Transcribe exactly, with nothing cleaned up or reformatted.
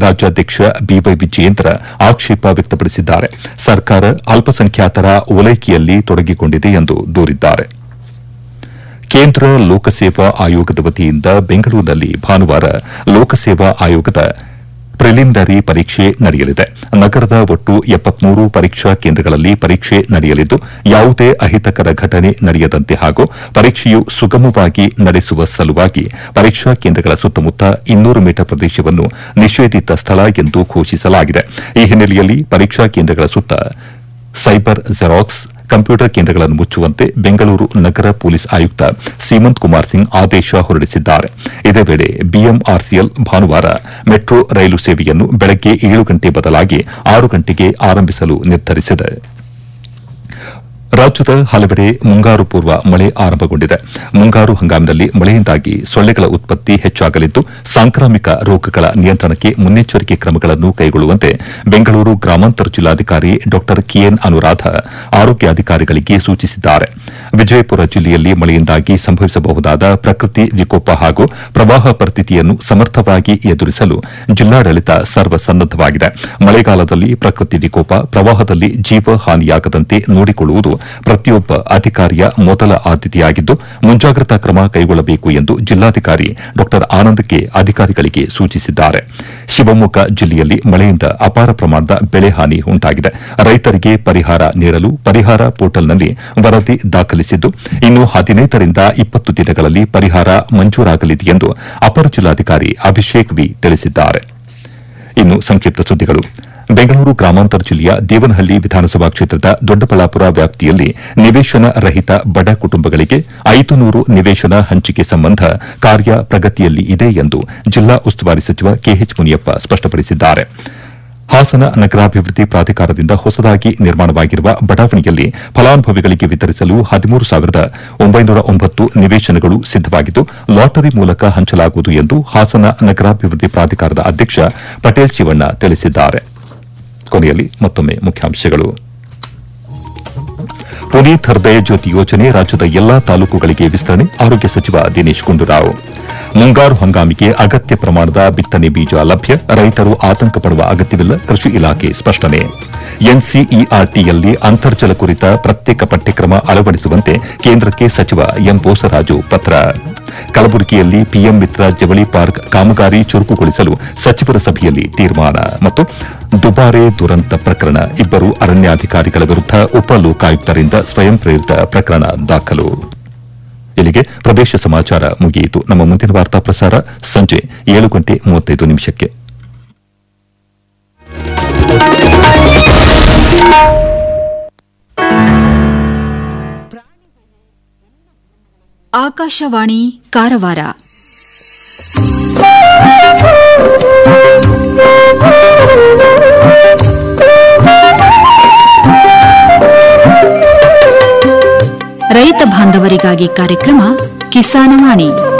ರಾಜ್ಯಾಧ್ಯಕ್ಷ ಬಿವೈ ವಿಜಯೇಂದ್ರ ಆಕ್ಷೇಪ ವ್ಯಕ್ತಪಡಿಸಿದ್ದಾರೆ. ಸರ್ಕಾರ ಅಲ್ಪಸಂಖ್ಯಾತರ ಓಲೈಕೆಯಲ್ಲಿ ತೊಡಗಿಕೊಂಡಿದೆ ಎಂದು ದೂರಿದ್ದಾರೆ. ಕೇಂದ್ರ ಲೋಕಸೇವಾ ಆಯೋಗದ ವತಿಯಿಂದ ಬೆಂಗಳೂರಿನಲ್ಲಿ ಭಾನುವಾರ ಲೋಕಸೇವಾ ಆಯೋಗದ ಪ್ರಿಲಿಮಿನರಿ ಪರೀಕ್ಷೆ ನಡೆಯಲಿದೆ. ನಗರದ ಒಟ್ಟು ಎಪ್ಪತ್ಮೂರು ಪರೀಕ್ಷಾ ಕೇಂದ್ರಗಳಲ್ಲಿ ಪರೀಕ್ಷೆ ನಡೆಯಲಿದ್ದು, ಯಾವುದೇ ಅಹಿತಕರ ಘಟನೆ ನಡೆಯದಂತೆ ಹಾಗೂ ಪರೀಕ್ಷೆಯು ಸುಗಮವಾಗಿ ನಡೆಸುವ ಸಲುವಾಗಿ ಪರೀಕ್ಷಾ ಕೇಂದ್ರಗಳ ಸುತ್ತಮುತ್ತ ಇನ್ನೂರು ಮೀಟರ್ ಪ್ರದೇಶವನ್ನು ನಿಷೇಧಿತ ಸ್ಥಳ ಎಂದು ಘೋಷಿಸಲಾಗಿದೆ. ಈ ಹಿನ್ನೆಲೆಯಲ್ಲಿ ಪರೀಕ್ಷಾ ಕೇಂದ್ರಗಳ ಸುತ್ತ ಸೈಬರ್ ಜೆರಾಕ್ಸ್ ಕಂಪ್ಯೂಟರ್ ಕೇಂದ್ರಗಳನ್ನು ಮುಚ್ಚುವಂತೆ ಬೆಂಗಳೂರು ನಗರ ಪೊಲೀಸ್ ಆಯುಕ್ತ ಸೀಮಂತ್ ಕುಮಾರ್ ಸಿಂಗ್ ಆದೇಶ ಹೊರಡಿಸಿದ್ದಾರೆ. ಇದೇ ವೇಳೆ ಬಿಎಂಆರ್ಸಿಎಲ್ ಭಾನುವಾರ ಮೆಟ್ರೋ ರೈಲು ಸೇವೆಯನ್ನು ಬೆಳಗ್ಗೆ ಏಳು ಗಂಟೆ ಬದಲಾಗಿ ಆರು ಗಂಟೆಗೆ ಆರಂಭಿಸಲು ನಿರ್ಧರಿಸಿದೆ. ರಾಜ್ಯದ ಹಲವೆಡೆ ಮುಂಗಾರು ಪೂರ್ವ ಮಳೆ ಆರಂಭಗೊಂಡಿದೆ. ಮುಂಗಾರು ಹಂಗಾಮಿನಲ್ಲಿ ಮಳೆಯಿಂದಾಗಿ ಸೊಳ್ಳೆಗಳ ಉತ್ಪತ್ತಿ ಹೆಚ್ಚಾಗಲಿದ್ದು, ಸಾಂಕ್ರಾಮಿಕ ರೋಗಗಳ ನಿಯಂತ್ರಣಕ್ಕೆ ಮುನ್ನೆಚ್ಚರಿಕೆ ಕ್ರಮಗಳನ್ನು ಕೈಗೊಳ್ಳುವಂತೆ ಬೆಂಗಳೂರು ಗ್ರಾಮಾಂತರ ಜಿಲ್ಲಾಧಿಕಾರಿ ಡಾ ಕೆಎನ್ ಅನುರಾಧ ಆರೋಗ್ಯಾಧಿಕಾರಿಗಳಿಗೆ ಸೂಚಿಸಿದ್ದಾರೆ. ವಿಜಯಪುರ ಜಿಲ್ಲೆಯಲ್ಲಿ ಮಳೆಯಿಂದಾಗಿ ಸಂಭವಿಸಬಹುದಾದ ಪ್ರಕೃತಿ ವಿಕೋಪ ಹಾಗೂ ಪ್ರವಾಹ ಪರಿಸ್ಥಿತಿಯನ್ನು ಸಮರ್ಥವಾಗಿ ಎದುರಿಸಲು ಜಿಲ್ಲಾಡಳಿತ ಸರ್ವಸನ್ನದ್ದವಾಗಿದೆ. ಮಳೆಗಾಲದಲ್ಲಿ ಪ್ರಕೃತಿ ವಿಕೋಪ, ಪ್ರವಾಹದಲ್ಲಿ ಜೀವ ಹಾನಿಯಾಗದಂತೆ ನೋಡಿಕೊಳ್ಳುವುದು ಪ್ರತಿಯೊಬ್ಬ ಅಧಿಕಾರಿಯ ಮೊದಲ ಆದ್ಯತೆಯಾಗಿದ್ದು, ಮುಂಜಾಗ್ರತಾ ಕ್ರಮ ಕೈಗೊಳ್ಳಬೇಕು ಎಂದು ಜಿಲ್ಲಾಧಿಕಾರಿ ಡಾ ಆನಂದ್ ಕೆ ಅಧಿಕಾರಿಗಳಿಗೆ ಸೂಚಿಸಿದ್ದಾರೆ. ಶಿವಮೊಗ್ಗ ಜಿಲ್ಲೆಯಲ್ಲಿ ಮಳೆಯಿಂದ ಅಪಾರ ಪ್ರಮಾಣದ ಬೆಳೆ ಹಾನಿ ಉಂಟಾಗಿದೆ. ರೈತರಿಗೆ ಪರಿಹಾರ ನೀಡಲು ಪರಿಹಾರ ಪೋರ್ಟಲ್ನಲ್ಲಿ ವರದಿ ದಾಖಲಿಸಿದ್ದು, ಇನ್ನು ಹದಿನೈದರಿಂದ ಇಪ್ಪತ್ತು ದಿನಗಳಲ್ಲಿ ಪರಿಹಾರ ಮಂಜೂರಾಗಲಿದೆ ಎಂದು ಅಪರ ಜಿಲ್ಲಾಧಿಕಾರಿ ಅಭಿಷೇಕ್ ವಿ ತಿಳಿಸಿದ್ದಾರೆ. ಇನ್ನು ಸಂಕ್ಷಿಪ್ತ ಸುದ್ದಿಗಳು. ಬೆಂಗಳೂರು ಗ್ರಾಮಾಂತರ ಜಿಲ್ಲೆಯ ದೇವನಹಳ್ಳಿ ವಿಧಾನಸಭಾ ಕ್ಷೇತ್ರದ ದೊಡ್ಡಬಳ್ಳಾಪುರ ವ್ಯಾಪ್ತಿಯಲ್ಲಿ ನಿವೇಶನ ರಹಿತ ಬಡ ಕುಟುಂಬಗಳಿಗೆ ಐದು ನೂರು ನಿವೇಶನ ಹಂಚಿಕೆ ಸಂಬಂಧ ಕಾರ್ಯ ಪ್ರಗತಿಯಲ್ಲಿ ಇದೆ ಎಂದು ಜಿಲ್ಲಾ ಉಸ್ತುವಾರಿ ಸಚಿವ ಕೆಎಚ್ ಮುನಿಯಪ್ಪ ಸ್ಪಷ್ಟಪಡಿಸಿದ್ದಾರೆ. ಹಾಸನ ನಗರಾಭಿವೃದ್ಧಿ ಪ್ರಾಧಿಕಾರದಿಂದ ಹೊಸದಾಗಿ ನಿರ್ಮಾಣವಾಗಿರುವ ಬಡಾವಣೆಯಲ್ಲಿ ಫಲಾನುಭವಿಗಳಿಗೆ ವಿತರಿಸಲು ಹದಿಮೂರು ಸಾವಿರದ ಒಂಬೈನೂರ ಒಂಬತ್ತು ನಿವೇಶನಗಳು ಸಿದ್ದವಾಗಿದ್ದು, ಲಾಟರಿ ಮೂಲಕ ಹಂಚಲಾಗುವುದು ಎಂದು ಹಾಸನ ನಗರಾಭಿವೃದ್ಧಿ ಪ್ರಾಧಿಕಾರದ ಅಧ್ಯಕ್ಷ ಪಟೇಲ್ ಶಿವಣ್ಣ ತಿಳಿಸಿದ್ದಾರೆ. ಕೊನೆಯಲ್ಲಿ ಮತ್ತೊಮ್ಮೆ ಮುಖ್ಯಾಂಶಗಳು. ಪುನೀತ್ ಹೃದಯ ಜ್ಯೋತಿ ಯೋಜನೆ ರಾಜ್ಯದ ಎಲ್ಲಾ ತಾಲೂಕುಗಳಿಗೆ ವಿಸ್ತರಣೆ, ಆರೋಗ್ಯ ಸಚಿವ ದಿನೇಶ್ ಗುಂಡೂರಾವ್. ಮುಂಗಾರು ಹಂಗಾಮಿಗೆ ಅಗತ್ಯ ಪ್ರಮಾಣದ ಬಿತ್ತನೆ ಬೀಜ ಲಭ್ಯ, ರೈತರು ಆತಂಕ ಪಡುವ ಅಗತ್ಯವಿಲ್ಲ, ಕೃಷಿ ಇಲಾಖೆ ಸ್ಪಷ್ಟನೆ. ಎನ್ಸಿಇಆರ್ಟಿಯಲ್ಲಿ ಅಂತರ್ಜಲ ಕುರಿತ ಪ್ರತ್ಯೇಕ ಪಠ್ಯಕ್ರಮ ಅಳವಡಿಸುವಂತೆ ಕೇಂದ್ರಕ್ಕೆ ಸಚಿವ ಎಂ ಬೋಸರಾಜು ಪತ್ರ. ಕಲಬುರಗಿಯಲ್ಲಿ ಪಿಎಂ ಮಿತ್ರ ಜವಳಿ ಪಾರ್ಕ್ ಕಾಮಗಾರಿ ಚುರುಕುಗೊಳಿಸಲು ಸಚಿವರ ಸಭೆಯಲ್ಲಿ ತೀರ್ಮಾನ. ಮತ್ತು ದುಬಾರೆ ದುರಂತ ಪ್ರಕರಣ, ಇಬ್ಬರು ಅರಣ್ಯಾಧಿಕಾರಿಗಳ ವಿರುದ್ಧ ಉಪ ಲೋಕಾಯುಕ್ತರಿಂದ ಸ್ವಯಂ ಪ್ರೇರಿತ ಪ್ರಕರಣ ದಾಖಲು. ಇಲ್ಲಿಗೆ ಪ್ರದೇಶ ಸಮಾಚಾರ ಮುಗಿಯಿತು. ನಮ್ಮ ಮುಂದಿನ ವಾರ್ತಾ ಪ್ರಸಾರ ಸಂಜೆ ಏಳು ಗಂಟೆ ಮೂವತ್ತೈದು ನಿಮಿಷಕ್ಕೆ. ಆಕಾಶವಾಣಿ ಕಾರವಾರ. ರೈತ ಬಾಂಧವರಿಗಾಗಿ ಕಾರ್ಯಕ್ರಮ ಕಿಸಾನವಾಣಿ.